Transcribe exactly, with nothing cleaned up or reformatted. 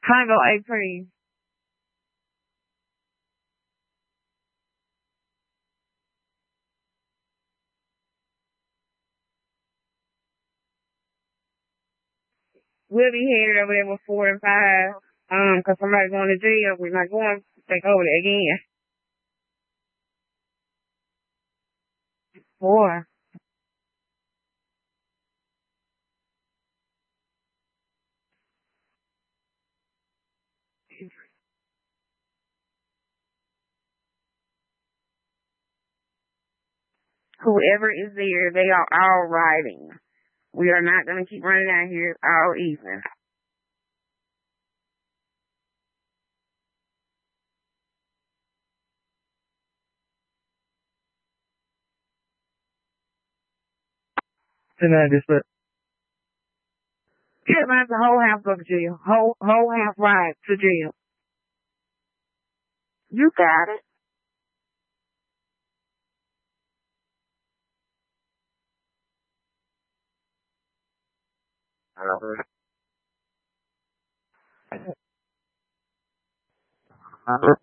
Congo April. We'll be headed over there with four and five. Um, cause somebody's going to jail. We're not going to take over there again. Four. Whoever is there, they are all riding. We are not going to keep running out here all evening. Tonight, this but Yeah, man, the whole house go to jail. Whole whole house ride to jail. You got it. Uh-huh.